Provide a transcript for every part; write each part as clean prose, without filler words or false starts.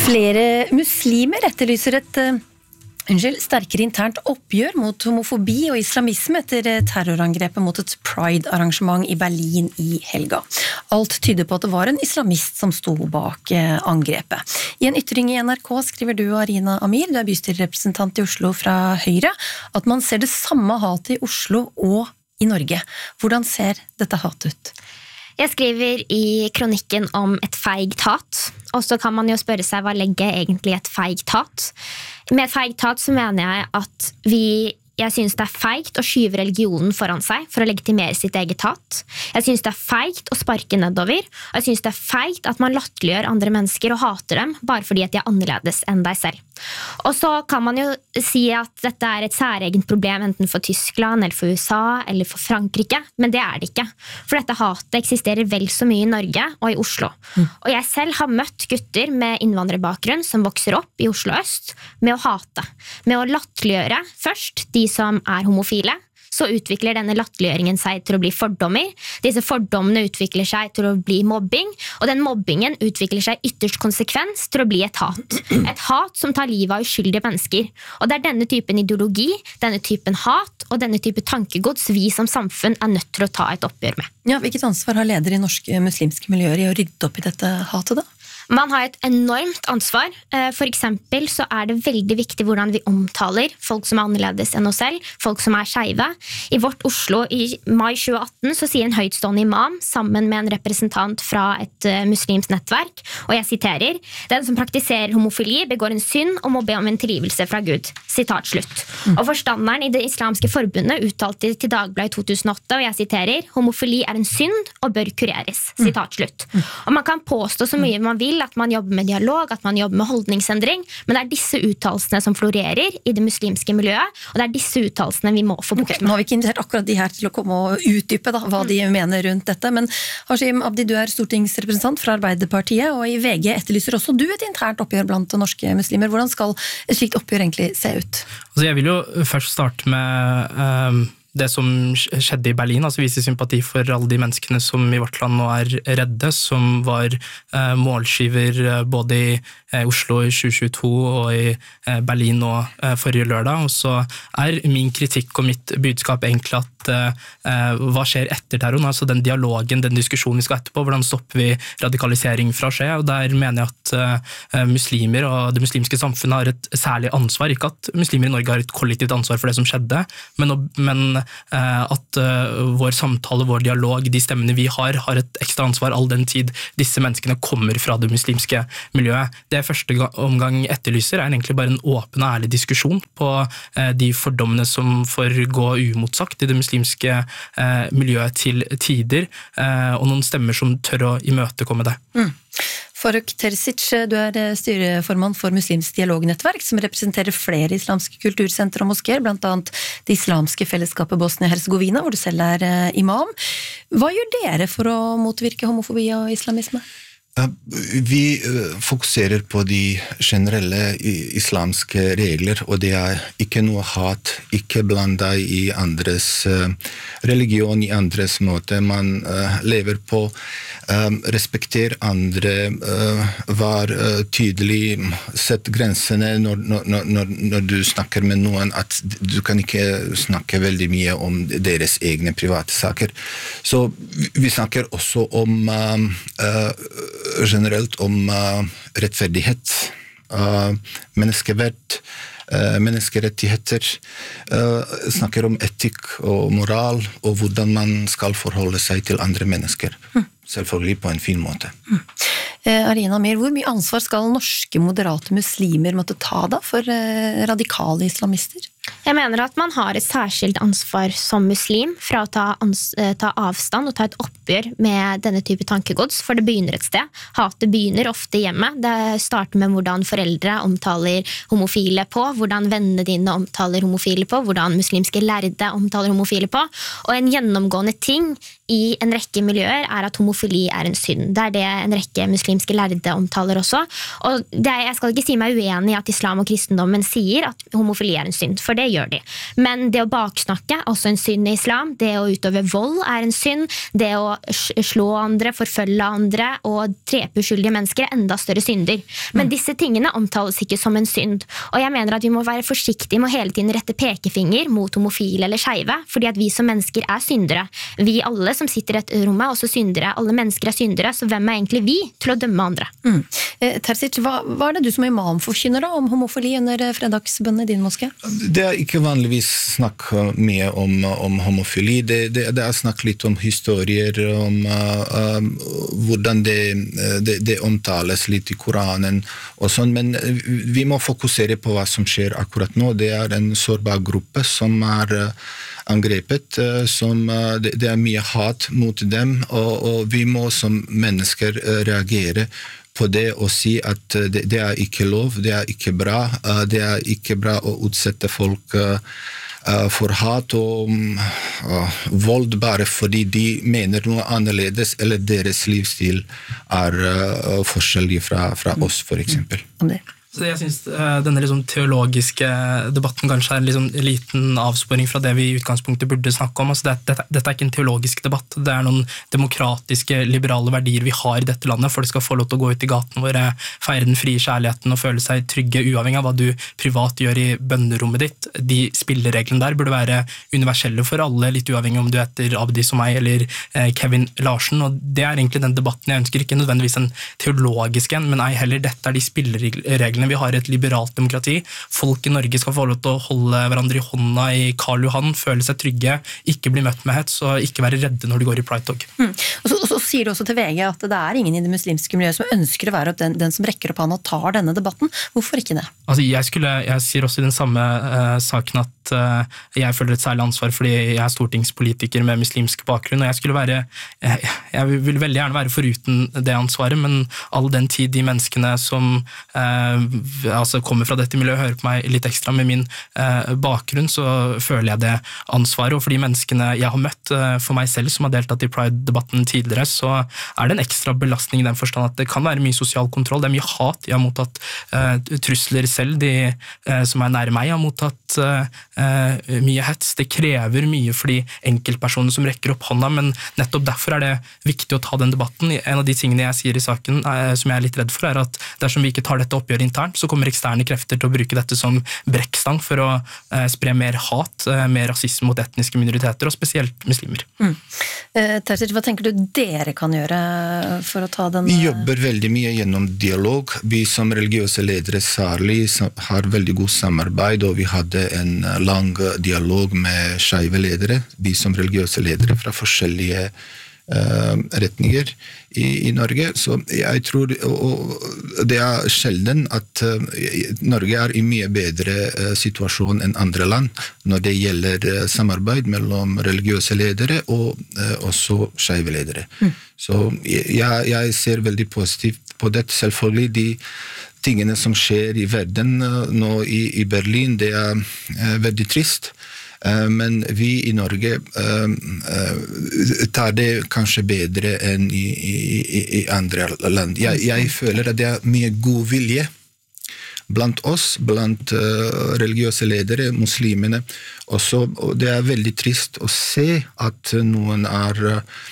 Flere muslimer etterlyser et sterkere internt oppgjør mot homofobi og islamisme etter terrorangrepet mot et Pride-arrangement i Berlin i helga. Alt tyder på at det var en islamist som sto bak angrepet. I en ytring i NRK skriver du, Arina Amir, du er bystyrerepresentant i Oslo fra Høyre, at man ser det samme hatet i Oslo og i Norge. Hvordan ser dette hatet ut? Jeg skriver i kronikken om et feigt hat, og så kan man jo spørre seg hva legger egentlig et feigt hat. Med et feigt hat så mener jeg at jeg synes det er feigt å skyve religionen foran seg for å legitimere sitt eget hat. Jeg synes det er feigt å sparke nedover, og jeg synes det er feigt at man latterliggjør andre mennesker og hater dem bare fordi at de er annerledes enn deg selv. Og så kan man jo si at dette er et særegent problem enten for Tyskland, eller for USA, eller for Frankrike, men det er det ikke. For dette hatet eksisterer vel så mye i Norge og i Oslo. Og jeg selv har møtt gutter med innvandrerbakgrunn som vokser opp i Oslo Øst med å hate, med å latterliggjøre først de som er homofile, så utvikler denne latterliggjøringen seg til å bli fordommer. Disse fordommene utvikler seg til å bli mobbing, og den mobbingen utvikler seg ytterst konsekvens til å bli et hat. Et hat som tar livet av uskyldige mennesker. Og det er denne typen ideologi, denne typen hat og denne typen tankegods vi som samfunn er nødt til å ta et oppgjør med. Ja, hvilket ansvar har ledere i norske muslimske miljøer i å rydde opp i dette hatet da? Man har et enormt ansvar. For eksempel så er det veldig viktig hvordan vi omtaler folk som er annerledes enn oss selv, folk som er skeive. I vårt Oslo i mai 2018 så sier en høytstående imam sammen med en representant fra et muslimsk nettverk, og jeg siterer, «Den som praktiserer homofili begår en synd og må be om en tilgivelse fra Gud». Sitat slutt. Og forstanderen i det islamske forbundet uttalte til Dagbladet i 2008, og jeg siterer, «Homofili er en synd og bør kureres». Sitat slutt. Og man kan påstå så mye man vil, at man jobber med dialog, at man jobber med holdningsendring, men det er disse uttalelsene som florerer i det muslimske miljøet, og det er disse uttalelsene vi må få bukt med. Nå har vi ikke invitert akkurat de her til å komme og utdype hva de mener rundt dette, men Hashim Abdi, du er stortingsrepresentant fra Arbeiderpartiet, og i VG etterlyser også du et internt oppgjør blant norske muslimer. Hvordan skal et slikt oppgjør egentlig se ut? Altså, jeg vil jo først starte med det som skjedde i Berlin, altså vise sympati for alle de menneskene som i vårt land nå er redde, som var målskiver både i Oslo i 2022 og i Berlin nå forrige lørdag. Og så er min kritikk og mitt budskap egentlig at hva skjer etter terroren, altså den dialogen, den diskusjonen vi skal etterpå, hvordan stopper vi radikalisering fra å skje, og der mener jeg at muslimer og det muslimske samfunnet har et særlig ansvar, ikke at muslimer i Norge har et kollektivt ansvar for det som skjedde, men at vår samtale, vår dialog, de stemmene vi har et ekstra ansvar all den tid disse menneskene kommer fra det muslimske miljøet. Det første omgang etterlyser er egentlig bare en åpen og ærlig diskusjon på de fordommene som får gå uimotsagt i det muslimske miljøet til tider, og noen stemmer som tør å imøtekomme det. Faruk Terzic, du er styreformann for Muslimsk dialognettverk, som representerer flere islamske kultursenter og moskéer, blant annet det islamske fellesskapet Bosnia-Herzegovina, hvor du selv er imam. Hva gjør dere for å motvirke homofobi og islamisme? Vi fokuserer på de generelle islamske regler, og det er ikke noe hat, ikke blande deg i andres religion, i andres måte man lever på, respekter andre, var tydelig, sett grensene når du snakker med noen, at du kan ikke snakke veldig mye om deres egne private saker. Så vi snakker også om generelt om rettferdighet, menneskeverd, menneskerettigheter, snakker om etikk og moral, og hvordan man skal forholde seg til andre mennesker. Selvfølgelig på en fin måte. Arina Amir, hvor mye ansvar skal norske moderate muslimer måtte ta da for radikale islamister? Jeg mener at man har et særskilt ansvar som muslim for å ta avstand og ta et oppgjør med denne type tankegods, for det begynner et sted. Hatet begynner ofte hjemme. Det starter med hvordan foreldre omtaler homofile på, hvordan vennene dine omtaler homofile på, hvordan muslimske lærde omtaler homofile på, og en gjennomgående ting i en rekke miljøer er at homofili er en synd. Det er det en rekke muslimske lærde omtaler også, og jeg skal ikke si meg uenig i at islam og kristendommen sier at homofili er en synd, for det gjør de. Men det å baksnakke er også en synd i islam. Det å utøve vold er en synd. Det å slå andre, forfølge andre og drepe uskyldige mennesker er enda større synder. Men disse tingene omtales ikke som en synd. Og jeg mener at vi må være forsiktige med å hele tiden rette pekefinger mot homofile eller skeive, fordi at vi som mennesker er syndere. Vi alle som sitter i et rom er også syndere. Alle mennesker er syndere, så hvem er egentlig vi til å dømme andre? Terzic, hva er det du som imam forkynner da om homofili under fredagsbønnen i din moské? Det er ikke vanligvis snakk mye om homofili. Det er snakk litt om historier, om hvordan det omtales litt i Koranen og sånn, men vi må fokusere på hva som skjer akkurat nå. Det er en sårbar gruppe som er angrepet, det er mye hat mot dem, og vi må som mennesker reagere på det og si at det er ikke lov, det er ikke bra. Det er ikke bra å utsette folk for hat og vold bare fordi de mener noe annerledes, eller deres livsstil er forskjellig fra oss, for eksempel. Så jeg synes denne liksom teologiske debatten kanskje er en liksom liten avsporing fra det vi i utgangspunktet burde snakke om. Altså dette er ikke en teologisk debatt, det er noen demokratiske, liberale verdier vi har i dette landet. Folk skal få lov til å gå ut i gaten våre, feire den frie kjærligheten og føle seg trygge, uavhengig av hva du privat gjør i bønnerommet ditt. De spillereglene der burde være universelle for alle, litt uavhengig om du heter Abdi som meg eller Kevin Larsen, og det er egentlig den debatten jeg ønsker, ikke nødvendigvis en teologisk en, men ei heller dette er de spillereglene. Vi har et liberalt demokrati. Folk i Norge skal få lov til å holde hverandre i hånda i Karl Johan, føle seg trygge, ikke bli møtt med hets, og ikke være redde når de går i Pride-tog. Og så sier du også til VG at det er ingen i det muslimske miljøet som ønsker å være den som rekker opp hånden og tar denne debatten. Hvorfor ikke det? Altså, jeg sier også i den samme saken at jeg føler et særlig ansvar fordi jeg er stortingspolitiker med muslimsk bakgrunn, og jeg vil veldig gjerne være foruten det ansvaret, men all den tid de menneskene som kommer fra dette miljøet, hører på meg litt ekstra med min bakgrunn, så føler jeg det ansvaret, og for de menneskene jeg har møtt for meg selv, som har deltatt i Pride-debatten tidligere, så er det en ekstra belastning i den forstand at det kan være mye sosial kontroll, det er mye hat, jeg har mottatt trusler selv, de som er nære meg har mottatt mye hets, det krever mye for de enkeltpersoner som rekker opp hånda, men nettopp derfor er det viktig å ta den debatten. En av de tingene jeg sier i saken som jeg er litt redd for, er at dersom vi ikke tar dette oppgjør internt, så kommer eksterne krefter til å bruke dette som brekkstang for å spre mer hat, mer rasisme mot etniske minoriteter, og spesielt muslimer. Terzic, hva tenker du dere kan gjøre for å ta den? Vi jobber veldig mye gjennom dialog. Vi som religiøse ledere særlig har veldig god samarbeid, og vi hadde en lang dialog med skeive ledere, vi som religiøse ledere fra forskjellige retninger i Norge, så jeg tror, og det er sjelden at Norge er i mye bedre situasjon enn andre land når det gjelder samarbeid mellom religiøse ledere og også skeive ledere. Så jeg ser veldig positivt på det. Selvfølgelig de tingene som skjer i verden nå i Berlin, det er veldig trist. Men vi i Norge tar det kanskje bedre enn i andre land. Jeg føler at det er mye god vilje blant oss, blant religiøse ledere, muslimene også, og det er veldig trist å se at noen er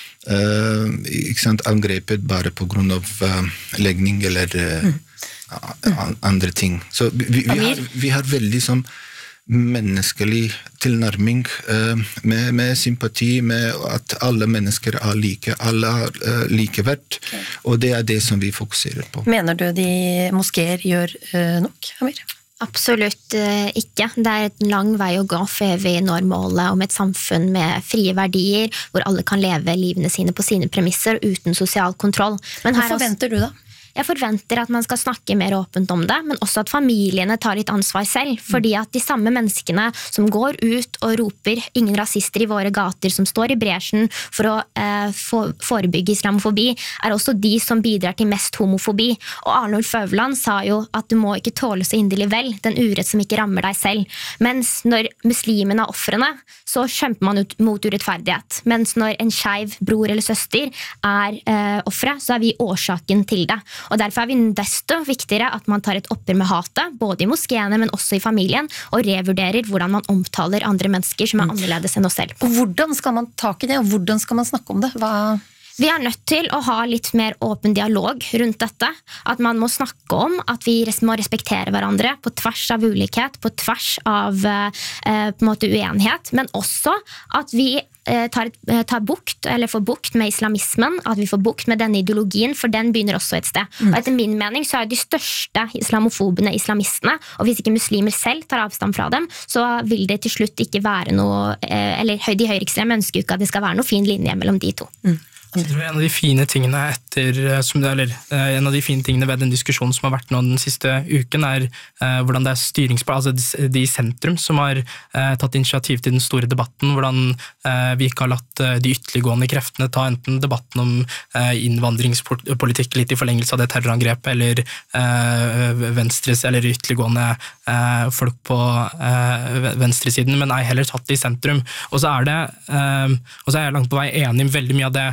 angrepet bare på grunn av legning eller andre ting. Så vi har veldig som menneskelig tilnærming med sympati, med at alle mennesker er like, alle er likeverd, og det er det som vi fokuserer på. Mener du de moskéer gjør nok, Amir? Absolutt ikke. Det er en lang vei å gå før vi når målet om et samfunn med frie verdier, hvor alle kan leve livene sine på sine premisser uten sosial kontroll. Men hva forventer du da? Jeg forventer at man skal snakke mer åpent om det, men også at familiene tar litt ansvar selv, fordi at de samme menneskene som går ut og roper ingen rasister i våre gater, som står i bresjen for å forebygge islamofobi, er også de som bidrar til mest homofobi. Og Arnold Føvland sa jo at du må ikke tåle så inderlig vel den urett som ikke rammer deg selv. Mens når muslimene er offrene, så kjemper man mot urettferdighet. Mens når en skeiv bror eller søster er offre, så er vi årsaken til det. Og derfor vi desto viktigere at man tar et oppgjør med hatet, både i moskéene, men også i familien, og revurderer hvordan man omtaler andre mennesker som annerledes enn oss selv. Og hvordan skal man tak i det, og hvordan skal man snakke om det? Vi nødt til å ha litt mer åpen dialog rundt dette. At man må snakke om at vi må respektere hverandre på tvers av ulikhet, på tvers av på en måte uenighet, men også at vi tar bukt, eller får bukt med islamismen, at vi får bukt med denne ideologien, for den begynner også et sted. Og etter min mening så de største islamofobene islamistene, og hvis ikke muslimer selv tar avstand fra dem, så vil det til slutt ikke være noe, eller de høyreekstreme ønsker ikke at det skal være noe fin linje mellom de to. Jeg tror en av de fine tingene en av de fine tingene ved den diskusjonen som har vært nå den siste uken hvordan det styringsplass, altså de i sentrum som har tatt initiativ til den store debatten, hvordan vi ikke har latt de ytterliggående kreftene ta enten debatten om innvandringspolitikk litt i forlengelse av det terrorangrepet, eller venstres eller ytterliggående folk på venstresiden, men heller tatt det i sentrum. Og så jeg langt på vei enig med veldig mye av det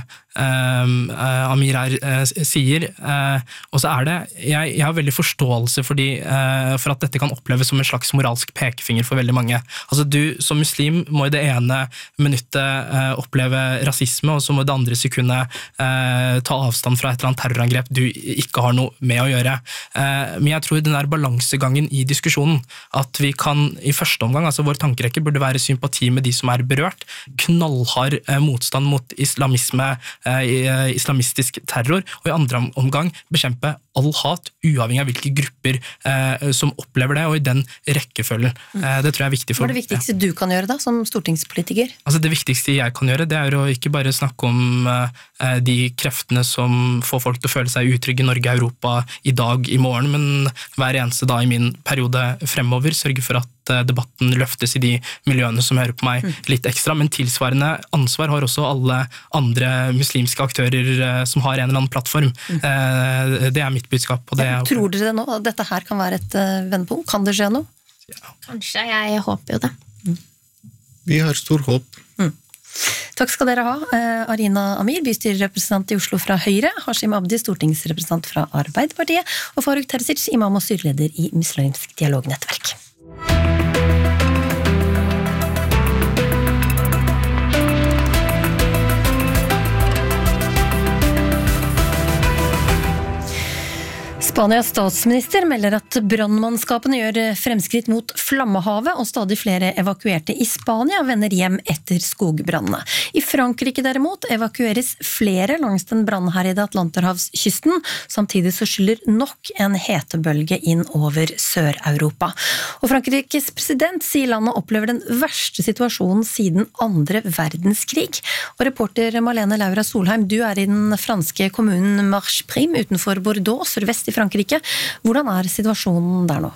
Amir her sier, og så det jeg har veldig forståelse for at dette kan oppleves som en slags moralsk pekefinger for veldig mange. Altså du som muslim må i det ene minuttet oppleve rasisme, og så må i det andre sekundet ta avstand fra et eller annet terrorangrep du ikke har noe med å gjøre. Men jeg tror den der balansegangen i diskusjonen, at vi kan i første omgang, altså vår tankerekke burde være sympati med de som berørt, knallhard motstand mot islamisme, islamistisk terror, og i andre omgang bekjempe all hat, uavhengig av hvilke grupper som opplever det, og i den rekkefølgen. Det tror jeg er viktig for. Hva det viktigste du kan gjøre da, som stortingspolitiker? Altså det viktigste jeg kan gjøre, det å ikke bare snakke om de kreftene som får folk til å føle seg utrygge i Norge, Europa, i dag, i morgen, men hver eneste dag i min periode fremover, sørge for at debatten løftes i de miljøene som hører på meg litt ekstra, men tilsvarende ansvar har også alle andre muslimske aktører som har en eller annen plattform. Det mitt budskap. Og tror dere det nå? At dette her kan være et vendepunkt? Kan det skje noe? Ja. Kanskje, jeg håper jo det. Vi har stor håp. Takk skal dere ha. Arina Amir, bystyrerepresentant i Oslo fra Høyre, Hashim Abdi, stortingsrepresentant fra Arbeiderpartiet, og Faruk Terzic, imam og styreleder i Muslimsk Dialognettverk. Spanias statsminister melder at brannmannskapene gjør fremskritt mot Flammehavet, og stadig flere evakuerte i Spania vender hjem etter skogbrannene. I Frankrike derimot evakueres flere langs den brannherjede Atlanterhavskysten, samtidig så skyller nok en hetebølge inn over Sør-Europa. Og Frankrikes president sier landet opplever den verste situasjonen siden andre verdenskrig. Og reporter Malene Laura Solheim, du i den franske kommunen Marche-Prime utenfor Bordeaux, sørvest i Frankrike. Hvordan situasjonen der nå?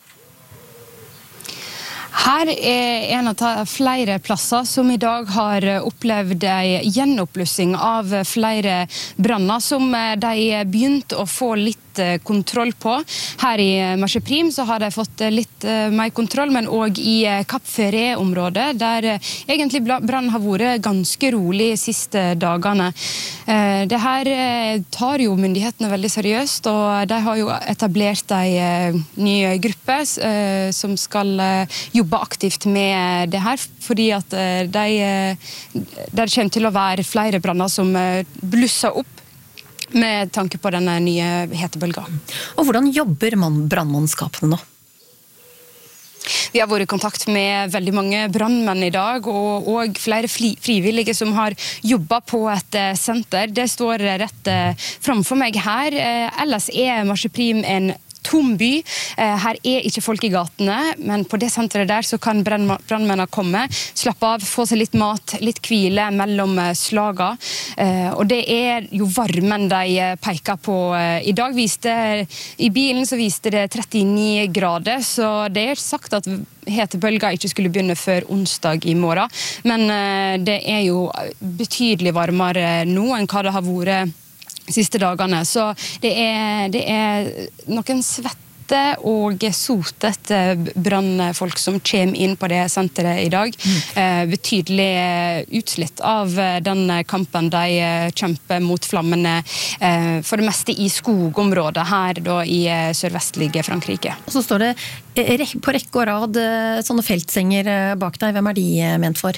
Her en av flere plasser som i dag har opplevd en gjenoppblussing av flere branner som de begynte å få litt kontroll på. Her i Marche-Prime så har de fått litt mer kontroll, men også i Cap Ferret-området, der egentlig brannen har vært ganske rolig de siste dagene. Det her tar jo myndighetene veldig seriøst, og de har jo etablert en ny gruppe som skal jobbe aktivt med det her, fordi at det kommer til å være flere branner som blusser opp med tanke på denne nye hetebølga. Og hvordan jobber brannmannskapene nå? Vi har vært i kontakt med veldig mange brannmenn i dag, og flere frivillige som har jobbet på et senter. Det står rett framfor meg her. Ellers Marche-Prime en tom by. Her ikke folk i gatene, men på det senteret der så kan brannmennene komme, slappe av, få seg litt mat, litt hvile mellom slaga. Og det jo varmen de peker på. I dag i bilen så viste det 39 grader, så det sagt at hetebølga ikke skulle begynne før onsdag i morgen. Men det jo betydelig varmere nå enn hva det har vært siste dagene, så det noen svette sinte og sotete brannfolk som kommer inn på det senteret i dag. Betydelig utslitt av den kampen de kjemper mot flammene, for det meste i skogområdet her da, i sørvestlige Frankrike. Og så står det på rekke og rad sånne feltsenger bak deg. Hvem de ment for?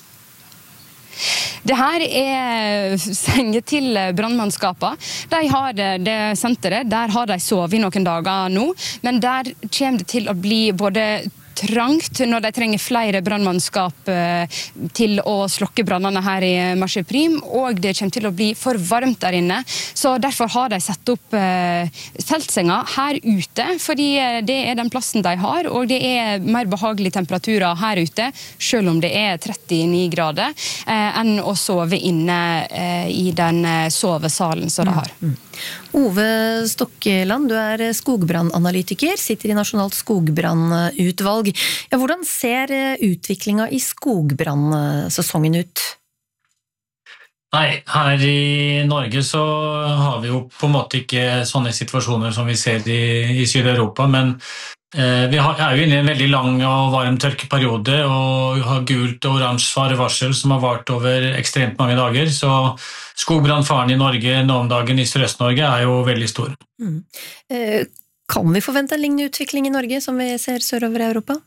Det her senger til brannmannskapet. De har det senteret, der har de sovet i noen dager nå, men der kommer det til å bli både trangt når de trenger flere brannmannskap til å slokke brannene her i Marché Prime, og det kommer til å bli for varmt der inne. Så derfor har de satt opp feltsenger her ute, fordi det den plassen de har, og det mer behagelige temperaturer her ute, selv om det 39 grader, enn å sove inne i den sovesalen som de har. Ove Stokkeland, du skogbrannanalytiker, sitter i Nasjonalt skogbrannutvalg. Ja, hvordan ser utviklingen i skogbrannsesongen ut? Nei, her i Norge så har vi jo på en måte ikke sånne situasjoner som vi ser i Syd-Europa, men vi jo inne i en veldig lang og varm tørkeperiode og har gult og oransje farevarsel som har vart over ekstremt mange dager, så skogbrannfaren i Norge nå om dagen i Sørøst-Norge jo veldig stor. Kan vi forvente en lignende utvikling i Norge som vi ser sørover i Europa?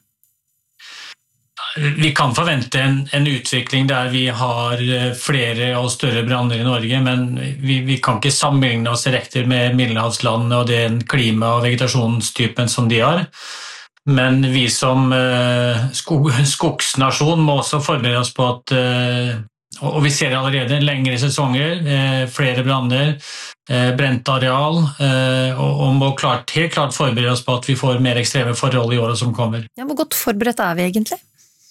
Vi kan forvente en utvikling der vi har flere og større branner i Norge, men vi kan ikke sammenligne oss direkte med middelhavsland og den klima- og vegetasjonstypen som de har. Men vi som skogsnasjon må også forberede oss på at, og vi ser allerede lengre sesonger, flere branner, brent areal, og må helt klart forberede oss på at vi får mer ekstreme forhold i året som kommer. Ja, hvor godt forberedt vi egentlig?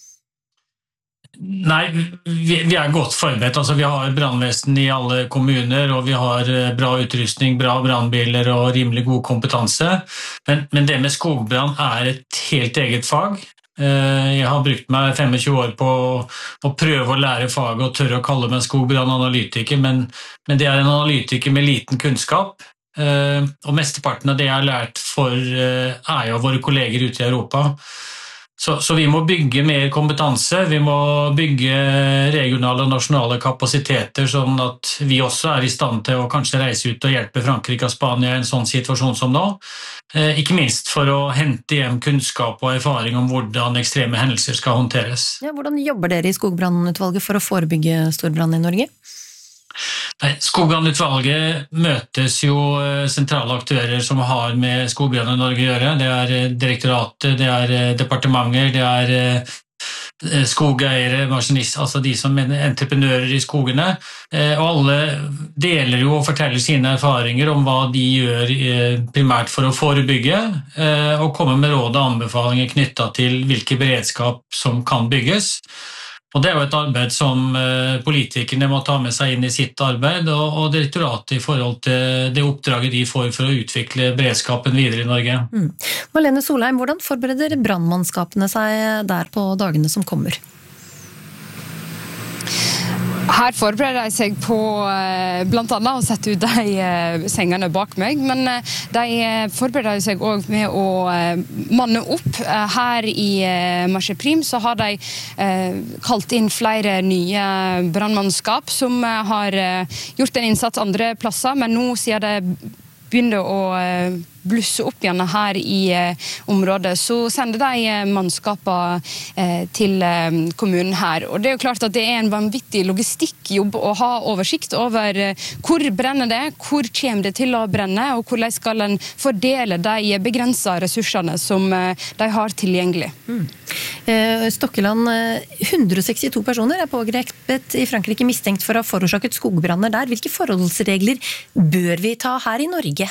Nei, vi godt forberedt. Altså, vi har brannvesen i alle kommuner, og vi har bra utrustning, bra brannbiler og rimelig god kompetanse. Men det med skogbrann et helt eget fag. Jeg har brukt meg 25 år på å prøve å lære faget og tørre å kalle meg skogbrannanalytiker, men det en analytiker med liten kunnskap. Og mesteparten av det jeg har lært jo våre kolleger ute i Europa. Så vi må bygge mer kompetanse, vi må bygge regionale og nasjonale kapasiteter, sånn at vi også i stand til å kanskje reise ut og hjelpe Frankrike og Spania i en sånn situasjon som nå. Ikke minst for å hente hjem kunnskap og erfaring om hvordan ekstreme hendelser skal håndteres. Ja, hvordan jobber dere i Skogbrannutvalget for å forebygge storbrann i Norge? Skogbrannutvalget møtes jo sentrale aktører som har med skogbrann i Norge å gjøre. Det direktoratet, det departementer, det skogeiere, maskinister, altså de som entreprenører i skogene. Og alle deler jo og forteller sine erfaringer om hva de gjør primært for å forebygge, og komme med råd og anbefalinger knyttet til hvilke beredskap som kan bygges. Og det jo et arbeid som politikerne må ta med seg inn i sitt arbeid, og direktoratet i forhold til det oppdraget de får for å utvikle beredskapen videre i Norge. Marlene Solheim, hvordan forbereder brannmannskapene seg der på dagene som kommer? Her forbereder de seg på blant annet å sette ut de sengene bak meg, men de forbereder seg også med å manne opp. Her i Marché Prime så har de kalt inn flere nye brannmannskap som har gjort en innsats andre plasser, men nå siden det begynner å blusse opp igjen her i området, så sender de mannskaper til kommunen her. Og det jo klart at det en vanvittig logistikkjobb å ha oversikt over hvor brenner det, hvor kommer det til å brenne, og hvordan skal en fordele de begrenset ressursene som de har tilgjengelig. Stokkeland, 162 personer pågrepet i Frankrike mistenkt for å ha forårsaket skogbranner der. Hvilke forholdsregler bør vi ta her i Norge?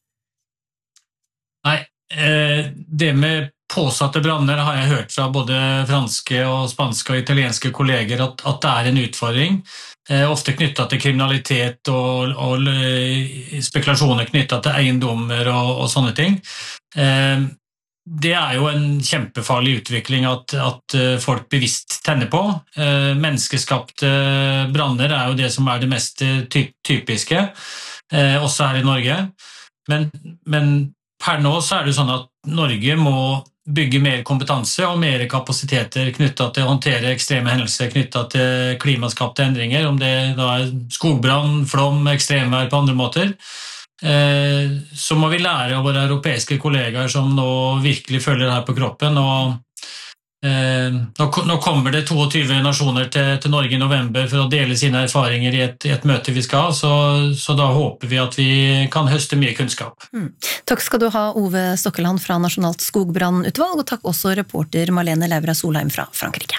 Nei, det med påsatte branner har jeg hørt fra både franske og spanske og italienske kolleger at det en utfordring, ofte knyttet til kriminalitet og spekulasjoner knyttet til eiendommer og sånne ting. Det jo en kjempefarlig utvikling at folk bevisst tenner på. Menneskeskapte branner jo det som det mest typiske, også her i Norge. Men per nå så det sånn at Norge må bygge mer kompetanse og mer kapasiteter knyttet til å håndtere ekstreme hendelser, knyttet til klimaskapte endringer, om det da skogbrann, flom, ekstremvær på andre måter. Så må vi lære av våre europeiske kollegaer som nå virkelig følger det her på kroppen, og nå kommer det 22 nasjoner til Norge i november for å dele sine erfaringer i et møte vi skal ha, så da håper vi at vi kan høste mye kunnskap. Takk skal du ha, Ove Stokkeland fra Nasjonalt skogbrannutvalg, og takk også reporter Marlene Laura Solheim fra Frankrike.